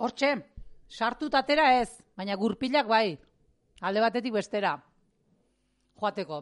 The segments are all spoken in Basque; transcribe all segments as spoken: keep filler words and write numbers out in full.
Hortxe, sartut atera ez, baina gurpilak bai, alde batetik bestera, joateko.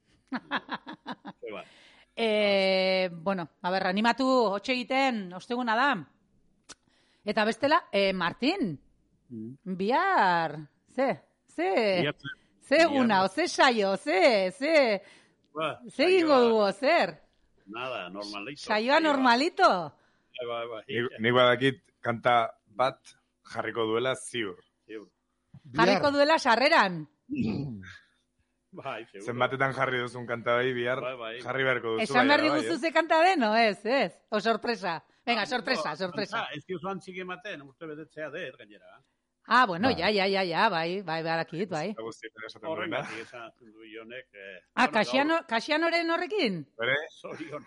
e, bueno, a ber, animatu hotxe egiten, osteguna da. Eta bestela, eh, Martin, mm. bihar, ze, ze, ze eguna, ze saio, ze, ze, ba, ze egingo dugu, zer? Nada, normalito. Saioa normalito? Bai, bai, Nik badakit kanta bat jarriko duela ziur. Jarriko duela sarreran? Bai, seguro. Zenbatetan jarri duzun kanta bai bihar, bai, bai. Jarri beharko duzu. Esan behar diguzu ze kanta den, no ez, ez? O sorpresa. Venga, sorpresa, sorpresa. Ez ki oso antzik ematen, uste betetzea de, gainera. Ah, bueno, ya, ya, ya, ya, bai, bai, barakit, bai. Horren bat, esan du jonek. Ah, Kasianoren horrekin? Bere? Zorion.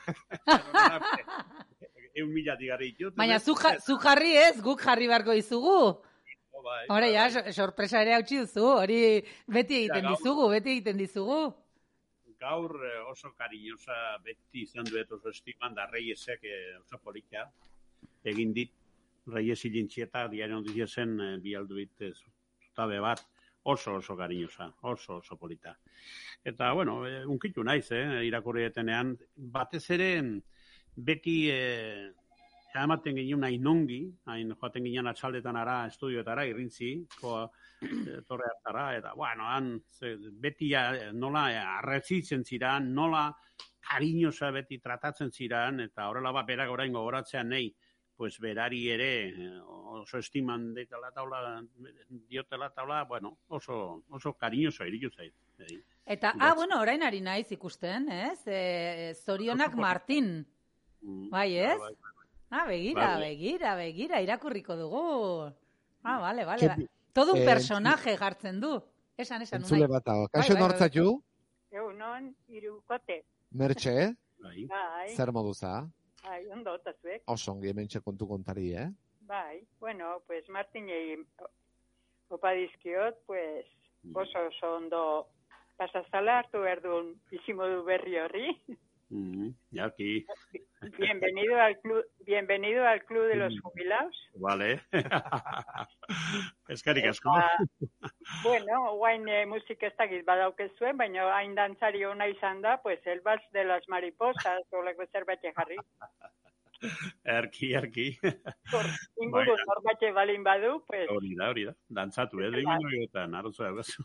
Eun mila digarri ditut. Baina zu jarri ez, guk jarri beharko dizugu. Hora, ja, sorpresa ere hautsi duzu, hori beti egiten dizugu, beti egiten dizugu. Gaur oso kariñosa beti izan duet oso estiman da Reyesek oso polita egin dit. Reyes ilintxieta, diario notizia zen, bi aldu bit zutabe bat, oso oso kariñosa, oso oso polita. Eta, bueno, unkitu naiz, eh, irakurrietenean, batez ere, beti, eh, ematen ginen nahi nongi, hain joaten ginen atxaldetan ara, estudioetara, irrintzi, koa, e, torre hartara, eta, bueno, han, ze, beti a, nola arretzitzen ziran, nola kariñosa beti tratatzen ziran, eta horrela bat berak orain gogoratzean nahi, pues berari ere oso estiman deitela taula, diotela taula, bueno, oso, oso kariñoso iritu zait. Eta, ah, bueno, orain ari naiz ikusten, ez? E, Zorionak Martin. Bai, ez? Ah, begira, begira, begira, irakurriko dugu. Ah, vale, vale. Todo un personaje jartzen du. Esan, esan, unai. Entzule bat hau. Kaixo nortzatu? Egunon, irukote. Mertxe? Bai. Zer moduza? Bai, ondo, otazuek. Oso ongi hemen kontu kontari, eh? Bai, bueno, pues Martinei opa dizkiot, pues oso oso ondo pasazala hartu behar duen bizimodu berri horri. Mm, ya aquí. Bienvenido al club, bienvenido al club de los jubilados. Vale. Eskerrik asko. Bueno, guain eh, musika ez dakit badaukezuen, baina hain dantzari ona izan da, pues el vals de las mariposas, olako zerbait jarri. Erki, erki. Inguru norbait balin badu, pues... Hori da, hori da. Dantzatu, eh? Degin horietan, arrozu egozu.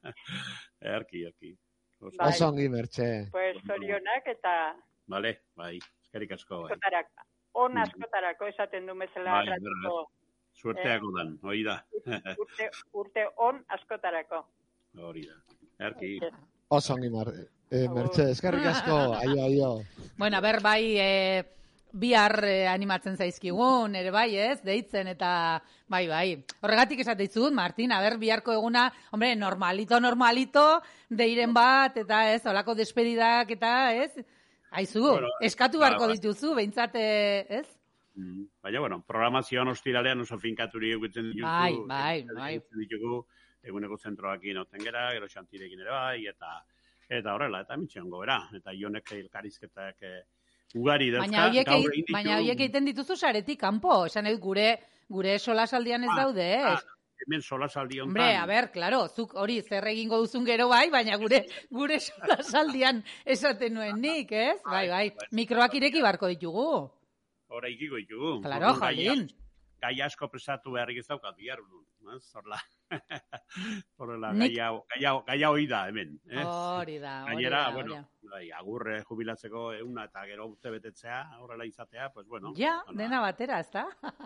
Erki, erki. Oso ongi, Mertxe. Pues zorionak eta... Vale, bai, eskerrik asko, bai. Askotarako, on askotarako esaten du mesela bai, ratiko. Suerteako dan, hori da. urte, urte on askotarako. Hori da, erki. Oso ongi, eh, Mertxe, eskerrik asko, aio, aio. Bueno, ber, bai, eh, bihar eh, animatzen zaizkigun, ere bai, ez, deitzen, eta bai, bai. Horregatik esateitzut, Martin, a ber, biharko eguna, hombre, normalito, normalito, deiren bat, eta ez, holako despedidak, eta ez, haizu, bueno, eskatu beharko ba, dituzu, behintzat, ez? Mm, baina, bueno, programazioan ostiralean oso finkaturi egutzen dituzu. Bai, bai, bai. Ditugu, eguneko zentroak inoten gera, gero xantirekin ere bai, eta eta horrela, eta mitxean gobera, eta jonek elkarizketak ugari dauzka. Baina horiek ditu... baina horiek egiten dituzu saretik, kanpo, esan edo gure, gure solasaldian ez ah, daude, ez? Ah, hemen solasaldi hontan. Hombre, a ber, claro, zuk hori zer egingo duzun gero bai, baina gure gure solasaldian esaten nuen nik, ez? Bai, bai, mikroak ireki barko ditugu. Hora ikiko ditugu. Claro, jolín. Gai asko presatu beharrik ez daukat bihar dut, ez? Horla. Horrela, gai hau da hemen. Hori da, hori Gainera, da. Bueno, bai, agurre jubilatzeko euna eta gero urte betetzea, horrela izatea, pues bueno. Ja, dena batera, ez da?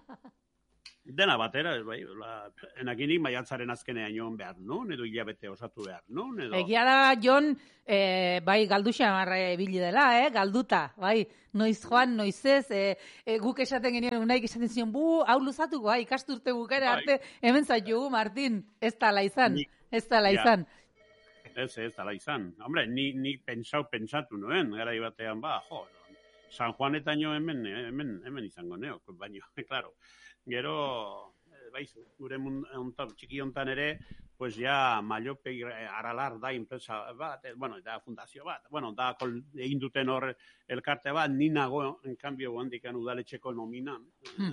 Dena batera, bai, enakinik maiatzaren azkenean joan behar nun, edo hilabete osatu behar nun, edo... Egia da, Jon, eh, bai, galdu xamarra ibili dela, eh, galduta, bai, noiz joan, noiz ez, eh, eh, guk esaten genien, unaik esaten zion, bu, hau luzatuko, bai, ikasturte bukera arte, hemen zaitugu, Martin, ez tala izan, ez tala izan. Ez, ez tala izan. Hombre, ni, ni pensau, pensatu nuen, gara batean, ba, jo, San Juanetaino hemen, hemen, hemen izango neo, baino, claro. Gero, baizu, gure ontan, txiki hontan ere, pues ja, Mallope Aralar da enpresa bat, bueno, da fundazio bat, bueno, da egin duten hor elkarte bat, ni nago, en cambio, handikan udaletxeko nominan, mm-hmm.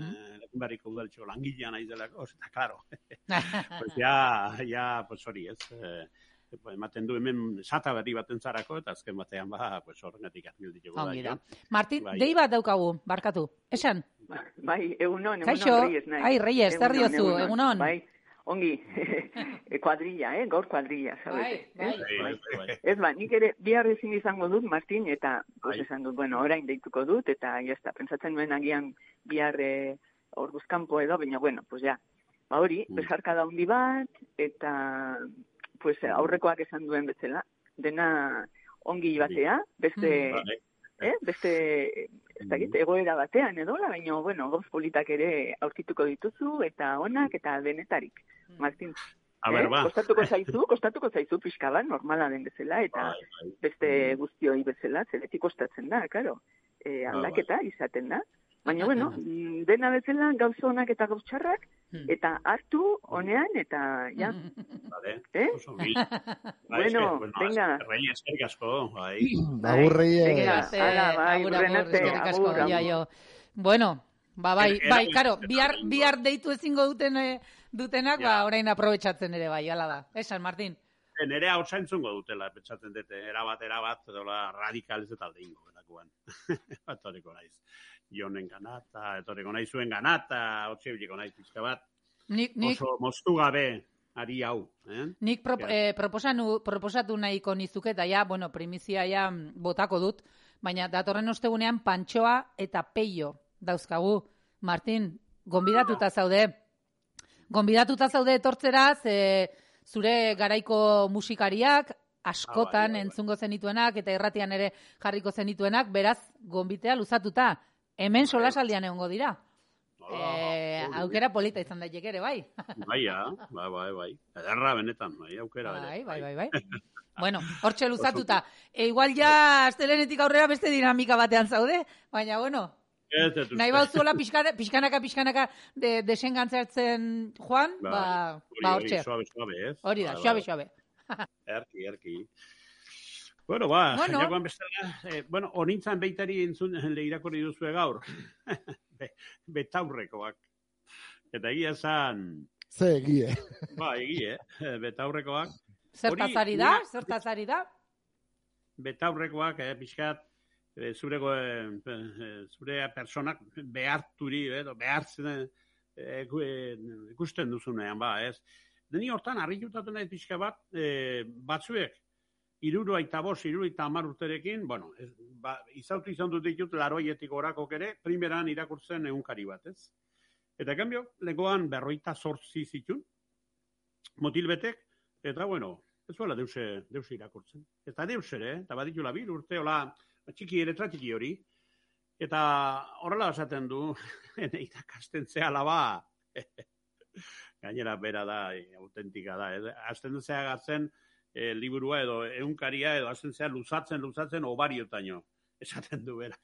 berriko udaletxeko langilea nahi delako, eta klaro. Pues ya, ya, pues hori ez. Eh, pues, ematen du hemen sata berri bat entzarako, eta azken batean ba, pues horregatik azmil ditugu da. Ongi da. Martin, bai. Dei bat daukagu, barkatu. Esan? Bai, egunon, egunon Kaixo, Reyes nahi. Ai, Reyes, zer diozu, egunon. Bai, ongi, kuadrilla, eh, gaur kuadrilla, sabes? Bai, bai. bai. Ez ba, nik ere bihar ezin izango dut, Martin, eta pues esan dut, bueno, orain deituko dut, eta jazta, pentsatzen nuen agian bihar eh, orduzkampo edo, baina, bueno, pues ja, ba hori, mm. besarka da hundi bat, eta pues aurrekoak esan duen bezala, dena ongi batea, beste, mm. eh, beste, ez dakit, egoera batean edola, baina, bueno, gauz politak ere aurkituko dituzu, eta onak, eta denetarik, Martin. A ber, ba. Eh, kostatuko zaizu, kostatuko zaizu pixka bat, normala den bezala, eta bai, bai. beste guztioi bezala, zeretik kostatzen da, karo, e, aldaketa izaten da. Baina, bueno, dena bezala gauza honak eta gauz txarrak, eta hartu honean, eta, ja. Vale, eh? oso bi. Bueno, venga. Reyes, eskerrik asko, bai. Agur, Reyes. Hala, bai, Renate, agur, agur. Bueno, ba, bai, bai, karo, bihar, bihar deitu ezingo duten eh, dutenak, ba, orain aprobetxatzen ere bai, hala da. Esan, Martin. Nere hau zaintzungo dutela, pentsatzen dute, erabat, erabat, edola radikal ez eta alde ingo, berakoan. Etoriko naiz. Jonen ganata, etoriko nahi zuen ganata, hotxe biliko nahi pizka bat. Nik, nik, oso moztu gabe ari hau. Eh? Nik pro, eh, proposanu, proposatu nahiko nizuke, eta ja, bueno, primizia ja botako dut, baina datorren ostegunean Pantxoa eta Peio dauzkagu. Martin, gonbidatuta zaude. Gonbidatuta zaude etortzeraz, eh, zure garaiko musikariak, askotan ah, bai, bai, entzungo zenituenak, eta irratian ere jarriko zenituenak, beraz, gonbitea luzatuta. Hemen solasaldian egongo dira. Eh, aukera polita izan daiteke ere, bai. Bai, bai, bai, bai. Ederra benetan, bai, aukera ere. Bai, bai, bai, bai. Bueno, hortxe luzatuta. E, igual ja, astelenetik aurrera beste dinamika batean zaude, baina, bueno, nahi bauzuela pixkanaka, pixkanaka, pixkanaka de, desengantzartzen joan, ba, ba hortxe. Suabe, suabe, ez? Hori da, suabe, suabe. Erki, erki. Bueno, ba, bueno. jakoan bestela, eh, bueno, honintzan beitari entzun irakurri duzue gaur. Be, betaurrekoak. Eta egia zan... Ze egie. Ba, egie, betaurrekoak. Zertazari da? Zertazari da? Betaurrekoak, eh, pixkat, eh, zureko, eh, zure personak beharturi, edo behartzen eh, ikusten duzunean, ba, ez. Deni hortan, harritutatu nahi pixka bat, eh, batzuek, iruro eta bos, iruro eta amar urterekin, bueno, ez, ba, izautu izan dut ditut laroietik orakok ere, primeran irakurtzen egunkari bat, ez? Eta, kambio, legoan berroita zortzi zitun, motilbetek, eta, bueno, ez zuela deuse, deuse irakurtzen. Eta deus ere, eta baditu labil, urte, hola, txiki ere, txiki hori, eta horrela esaten du, irakasten zehala ba, gainera bera da, autentika da, ez? Azten duzea gartzen, E, liburua edo eunkaria edo hasten zea luzatzen, luzatzen obariotaino. Esaten du bera.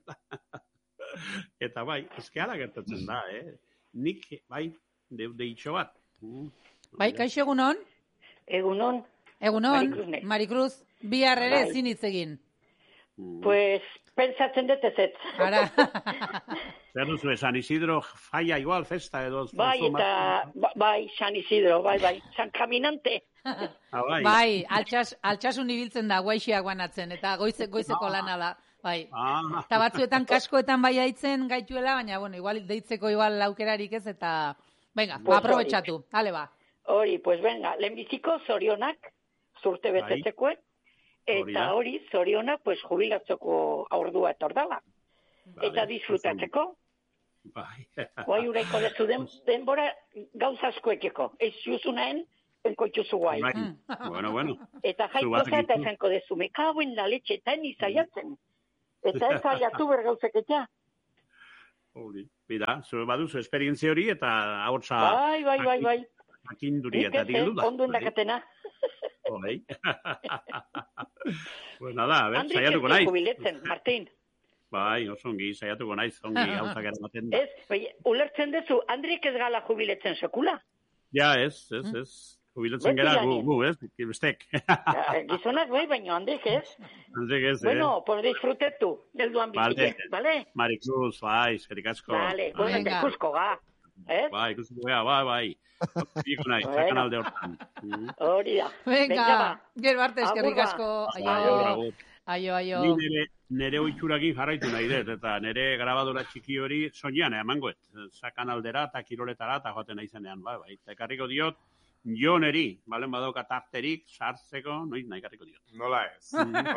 Eta bai, ezkeala gertatzen da, eh? Nik, bai, de, deitxo bat. Mm. Bai, kaixo egunon? Egunon. Egunon, Maricruz, Maricruz bihar ere bai. ezin hitz egin. Mm. Pues, pentsatzen dut ez. Ara. Zer duzu, San Isidro faia igual, festa edo... Bai, eta, ba, bai, San Isidro, bai, bai, San Caminante. Ah, bai, bai altxas, altxasun ibiltzen da, guaixiak banatzen, eta goize, goizeko lana da. Bai. Ah. Eta batzuetan kaskoetan bai aitzen gaituela, baina, bueno, igual deitzeko igual aukerarik ez, eta, venga, pues aprobetxatu, hale ba. Hori, pues venga, lehenbiziko zorionak, zurte betetzekoen, eta hori, zorionak, pues jubilatzeko aurdua etordala. Vale. Eta disfrutatzeko. Bai. Guai ureiko dezu den, denbora gauzaskoekeko. Ez juzunaen, enkoitzuzu guai. Bai. Bueno, bueno. Eta jaiko zeta esanko dezu, me cago en la leche, eta ni zaiatzen. Eta ez zaiatu bergauzeketea. Hori, bida, zure baduzu esperientzia hori eta hautsa... Bai, bai, bai, bai. Akinduri eta dilu da. Ondo endakatena. Hori. Pues nada, a ver, saiatuko naiz. Andrik ez jubiletzen, Martin. Bai, oso ongi, saiatuko naiz, ongi gauzak eramaten da. Ez, bai, ulertzen dezu, Andrik ez gala jubiletzen sekula. Ja, ez, ez, ez. Jubilatzen Beti gara, gu, lanean. gu, ez? Bestek. Ja, gizonak bai, baina handik ez. Handik ez, eh? Bueno, por disfrutetu, helduan Vale. bizile, bale? Maricruz, bai, eskerrik asko. Vale, bueno, Venga. eta ikusko ga. Ez? Bai, ikusten dugu, bai, bai. Biko nahi, Bueno. zakan alde hortan. Mm. Hori da. Venga, ba. gero arte eskerrik Agur ba. asko. Agur, Aio, agur. aio, aio. Ni nere, nere oitxurakin jarraitu nahi dut, eta nere grabadora txiki hori soinean emangoet. Zakan aldera eta kiroletara eta joaten naizenean, bai, bai. Eta ekarriko diot, joneri, balen badauka tarterik, sartzeko, noiz nahi ekarriko diot. Nola ez.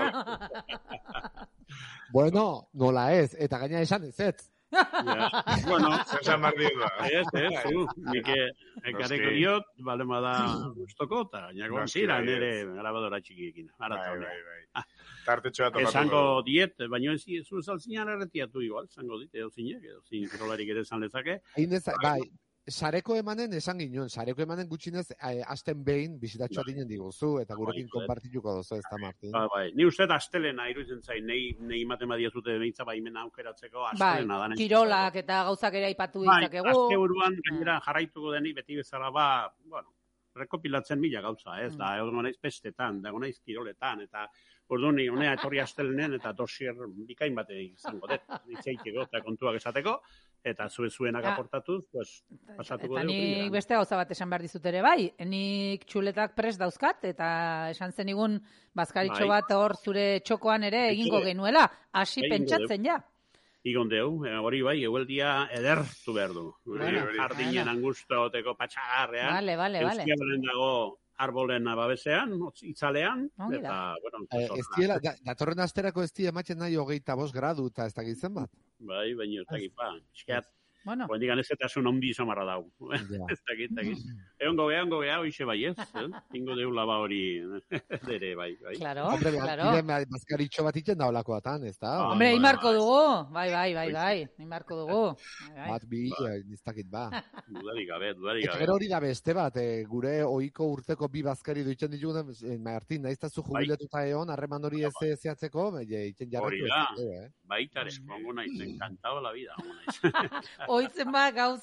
Bueno, nola ez, eta gaina esan ez ez. Ja, bueno, Zesan marri da. ez, ez, zu, nik ekarriko Noski. diot, balen bada gustoko, eta gainako Noski, zira bai, nere ez. grabadora txikiekin. Ara Bai, taune. bai, bai. Tartetxoa topatuko. Esango diet, baina ez zu zaltzinan erretiatu igual, esango dit, edo zinek, edo zin kirolarik ere esan lezake. Hain ez, bai, sareko emanen esan ginen, sareko emanen gutxinez eh, asten behin bizitatxoa dinen diguzu, eta gurekin Bai, konpartituko dozu ez da, Martin. Ba, bai. Ni uste astelena iruditzen zain, nei, nei ematen badiazute beintza baimena aukeratzeko Bai, astelena da. kirolak eta gauzak ere aipatu Bai, ditzakegu. aste buruan gainera jarraituko denik beti bezala ba, bueno, rekopilatzen mila gauza, ez? Da, egon naiz pestetan, da egon naiz kiroletan, eta orduan ni honea etorri astelenen eta dosier bikain bate izango dut, itxeiteko eta kontuak esateko, eta zue zuenak Ja. aportatuz, pues, pasatuko Eta dugu. nik primeran. beste gauza bat esan behar dizut ere, bai. Nik txuletak prest dauzkat, eta esan zenigun bazkaritxo Bai. bat hor zure txokoan ere egingo Bai. genuela. Hasi Egingo pentsatzen ja. Igon deu, eh, hori bai, egueldia edertu behar du. Bueno, Eh, Jardinen bueno. angusto oteko patxagarrean. Vale, vale, vale. Euskiaren dago arbolen babesean, hotz- itzalean, Ongi eta, da. bueno, Eh, pues, ez diela, da, datorren asterako ez die ematen nahi hogeita bost gradu eta ez dakit zenbat. bai, baina ez dakit, ba, eskeat, Bueno, Oendikan ez eta zuen ondi samarra dau. Ja. Ez dakit, ez dakit. Egon gogea, egon gogea, hoxe bai ez. Eh? Ingo deula ba hori, dere, bai, bai. claro, Hombre, claro. claro. Bazkaritxo bat iten da olakoatan, ez da? Ah, Hombre, bai, imarko bai. dugu. Bai, bai, bai, bai. Imarko dugu. Bai, bai. Bat bi, eh, ez dakit ba. Dudarik gabe, dudarik Eta gabe. gero hori da beste bat, eh, gure ohiko urteko bi bazkari duitzen ditugun, eh, Martin, nahiz zu jubiletuta egon, harreman hori ez zehatzeko, eh, iten jarratu Hori ez da. dute, eh? Baitare, ongo naiz, encantado la vida, ongo naiz. Oitzen ba gauza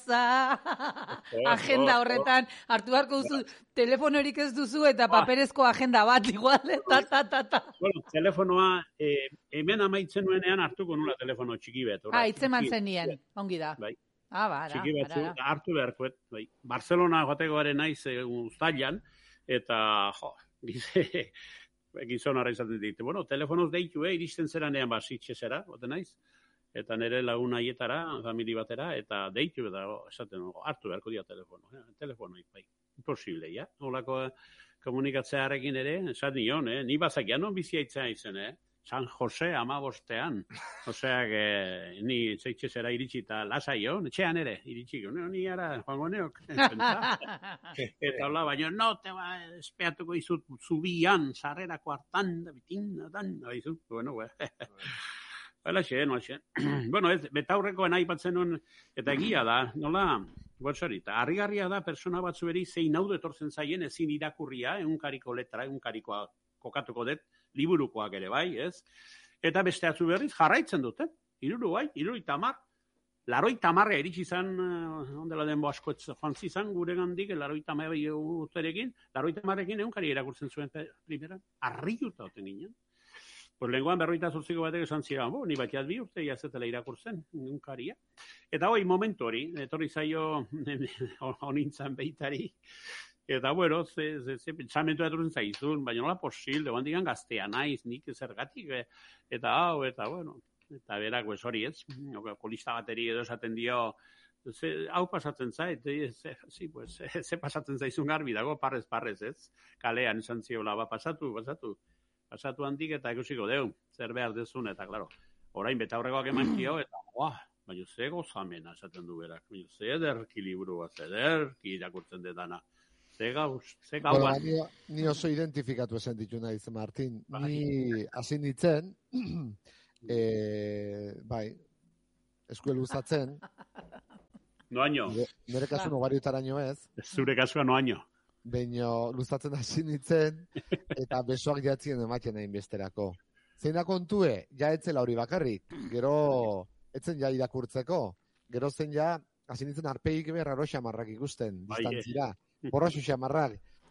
agenda horretan hartu beharko duzu telefonorik ez duzu eta paperezko agenda bat igual ta ta ta ta. Bueno, telefonoa, eh, hemen amaitzen nuenean hartuko nula telefono txiki bet. Ah, hitzeman zenien. Ongi da. Bai. Ah, bara, Txiki batzu, bara. hartu beharkoet, bai. Barcelona joatekoaren naiz e, uztailan, eta, jo, gize, gizon horra izaten dit. Bueno, telefonoz deitu, eh, iristen zeranean basitxe zera, gote naiz. Eta nire lagun aietara, famili batera, eta deitu, eta oh, esaten, oh, hartu beharko dia telefono. Eh? Telefono, bai. Imposible, ja? Olako eh, komunikatzearekin ere, esan nion, eh? Ni bazakian non bizia izen, eh? San Jose amabostean. Oseak, eh, ni zeitxe zera iritsi eta lasaio, etxean ere, iritsi, no, ni ara, joango neok. Eta hola, baina, no, te ba, espeatuko izut zubian, sarrerako hartan, da bitin, da, da, izut, bueno, bueno. Hala xe, no xe. Bueno, ez, betaurrekoen aipatzen nuen, eta egia da, nola, botzari, eta harrigarria da persona batzu eri zein hau etortzen zaien ezin irakurria, egunkariko letra, egunkarikoa kokatuko dut, liburukoak ere bai, ez? Eta beste atzu berriz jarraitzen dute, iruru bai, iruri tamar, laroi tamarra iritsi izan, uh, ondela denbo asko joan zizan, gure gandik, laroi tamarra urterekin, laroi tamarrekin egunkari irakurtzen zuen primeran, arriuta oten ginen. Pues lenguan berroita zortziko batek esan ziren, bo, ni batiat bi urte jazetela irakurtzen, egunkaria. Eta hoi, momentu hori, etorri zaio honintzan beitari, eta bueno, ze, ze, ze pentsamentu etorren zaizun, baina nola posible, oan digan gaztea naiz, nik zergatik, e, eta hau, eta bueno, eta berak, pues hori ez, kolista bateri edo esaten dio, ze, hau pasatzen zait, e, ze, zi, pues, ze, ze pasatzen zaizun garbi dago, parrez, parrez, ez? Kalean esan ziola, ba, pasatu, pasatu, pasatu handik eta ikusiko deu, zer behar dezun, eta, klaro, orain betaurrekoak eman zio, eta, oa, baina ze gozamena esaten du berak, baina ze ederki liburua, ze ederki irakurtzen detana. Ze gauz, ze gauan. Bueno, ni, ni oso identifikatu esan ditu naiz, Martin. Bai. Ni hasi nintzen, e, bai, eskuel luzatzen, Noaino, nire kasu nogariutaraino ez, zure kasua noaino. baino luzatzen hasi nintzen, eta besoak jatzien ematen nahin besterako. Zein da kontue, ja etzela hori bakarrik, gero etzen ja irakurtzeko, gero zen ja, hasi nintzen arpeik berraro xamarrak ikusten, Bai, distantzira, borraxu xamarrak,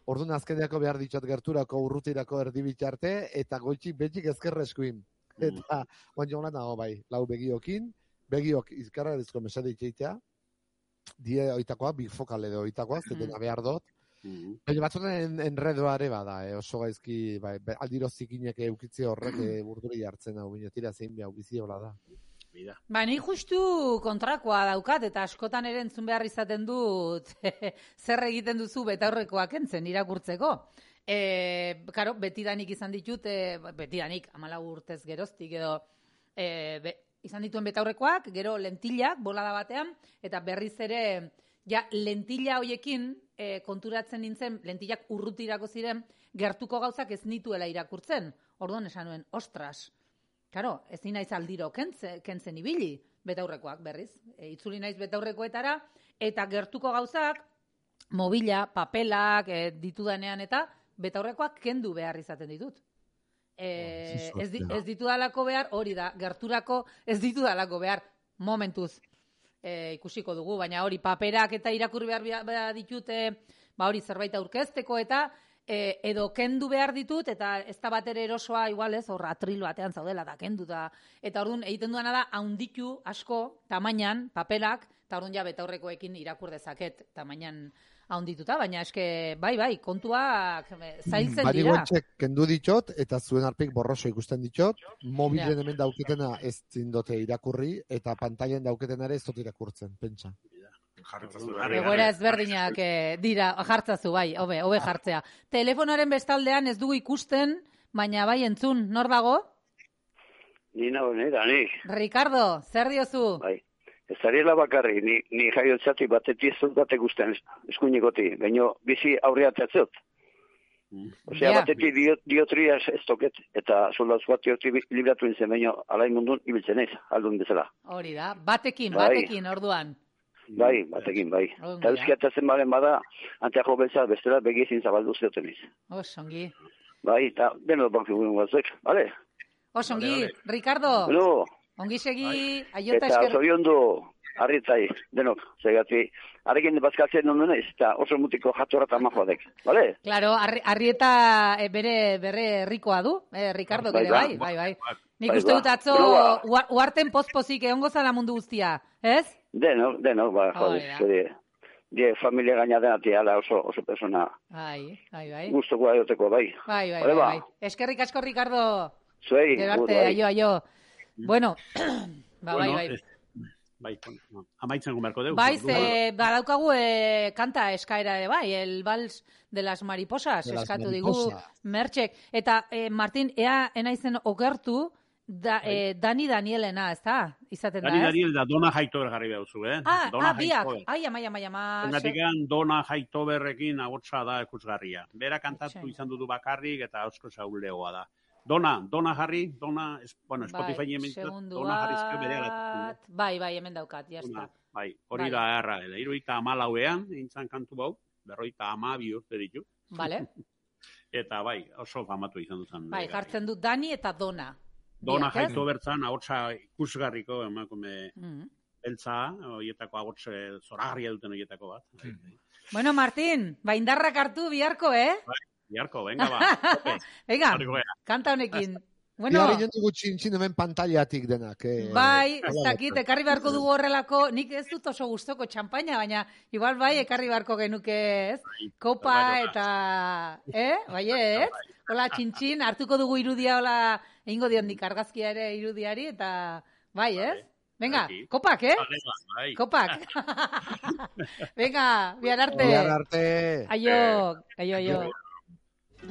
Orduan azkeneako behar ditut gerturako urrutirako erdibit arte, eta goitxik betxik ezkerra eskuin. Eta, oan joan nago bai, lau begiokin, begiok izkarra edizko mesade itxeitea, die oitakoa, big fokal edo oitakoa, zetena behar dut. Baina batzutan enredoare bada, eh, oso gaizki, bai, aldiro zikinek eukitze horrek eh, burduri hartzen hau, bine tira zein behau bizi hola da. Ba, ni justu kontrakoa daukat, eta askotan ere entzun behar izaten dut zer egiten duzu betaurrekoak entzen irakurtzeko. E, karo, betidanik izan ditut, e, betidanik, amalau urtez geroztik edo, e, be, izan dituen betaurrekoak, gero lentillak, bolada batean, eta berriz ere, ja, lentilla hoiekin e, konturatzen nintzen, lentillak urrutirako ziren, gertuko gauzak ez nituela irakurtzen. Orduan esan nuen, ostras, karo, ez naiz aldiro kentzen, kentzen ibili, betaurrekoak berriz. E, itzuli naiz betaurrekoetara, eta gertuko gauzak, mobila, papelak, e, ditudanean eta, betaurrekoak kendu behar izaten ditut. E, ez, di, ez ditudalako behar, hori da, gerturako ez ditudalako behar, momentuz. E, ikusiko dugu, baina hori paperak eta irakurri behar, behar ditute, ba hori zerbait aurkezteko eta e, edo kendu behar ditut, eta ez da bat ere erosoa, igual ez, hor atril batean zaudela da kendu da. Eta orduan egiten duana da, haunditu asko, tamainan, papelak, eta orduan ja betaurrekoekin irakur dezaket, tamainan haundituta, baina eske, bai, bai, kontuak zailtzen Bari dira. guentxek kendu ditxot, eta zuen arpik borroso ikusten ditxot, mobilen Ja. hemen dauketena ez zindote irakurri, eta pantailen dauketena ere ez dut irakurtzen, pentsa. Egoera ezberdinak eh, dira, jartzazu, bai, hobe, hobe jartzea. Telefonoaren bestaldean ez dugu ikusten, baina bai entzun, nor dago? Ni nago, nera, ni. Ricardo, zer diozu? Bai. Ez ariela bakarri, ni, ni jaiotzati batetik ez dut batek usten eskuinekoti, baina bizi aurreatzat. Osea, Ja. batetik dio, diotria ez toket, eta soldaz bat diotri libratu nintzen, baina alain mundun ibiltzen ez, aldun bezala. Hori da, batekin, Bai. batekin, orduan. Bai, batekin, bai. Ongi Eta da. euskiatatzen balen bada, anteako beltza bestela begiezin zabaldu zioten iz. Osongi. Bai, eta denot banki guen batzuk, bale? Osongi, Ricardo, Bueno, ongi segi, aiota eta esker... zoriondu harritzai, denok, zegati, arekin bazkaltzen non naiz, eta oso mutiko jatorra eta majoadek, bale? Claro, arri, arrieta eh, bere bere herrikoa du, eh, Ricardo, Bai, ere ba. bai, bai, bai. Nik Bai, uste ba. dut atzo Bueno, ba. ua- uarten pozpozik egongo zala mundu guztia, ez? Denok, denok, ba, Hori jode, da. jode, die familia gaina denatik, ala oso, oso persona Bai, bai, bai. guztoko aioteko, bai. Bai, bai, Hore bai, ba. bai. Eskerrik asko, Ricardo. Zuei, Gero gut, arte, bai. aio, aio. Bueno, ba, bai, Bueno, bai. ez- Bai, no, amaitzen gumerko dugu. Bai, ze, badaukagu e, kanta eskaera ere, bai, el vals de las mariposas, De las eskatu digu mariposas. Mertxek. Eta, e, Martin, ea enaizen okertu, da, e, Dani Danielena, ez da? Izaten da, Dani ez? Daniel da Dona Haitober jarri behar zu, eh? Ah, Dona ah, biak. Haitober. Ai, ama, ama, ama. Zengatikan Dona Haitoberrekin agotza da ikusgarria. Bera kantatu Etxai. izan dudu bakarrik eta asko zaulegoa da. Dona, Dona jarri, Dona, es, bueno, Spotify Bai, hemen segundu Dona jarri zeu bere bat. Bai, bai, hemen daukat, Dona, jazta. bai, hori Bai. da erra, dela. Iruita amalauean, eintzan kantu bau, berroita amabi urte ditu. Vale. Eta bai, oso famatu izan duzan. Bai, jartzen dut Dani eta Dona. Dona Biak, ez? Haitobertzan, ahotsa ikusgarriko, emakume Mm. beltza, horietako agotze zoragarria duten horietako bat. Bueno, Martin, ba indarrak hartu biharko, eh? Biharko, venga ba. Ope, Venga, jarriko gara. kanta honekin. Bueno, Biarri jontugu txintxin hemen pantailatik denak. Eh, bai, ez hola, dakit, ekarri beharko dugu horrelako, nik ez dut oso gustoko txampaina, baina igual bai ekarri beharko genuke, ez? Kopa bai, bai. eta, eh? Bai, ez? Hola, txintxin, hartuko dugu irudia, hola, egingo dion nik argazkia ere irudiari, eta, bai, ez? Venga, Bai. kopak, eh? Vale, ba, bai. Kopak. Venga, bihar arte. Bihar arte. Aio, aio, aio.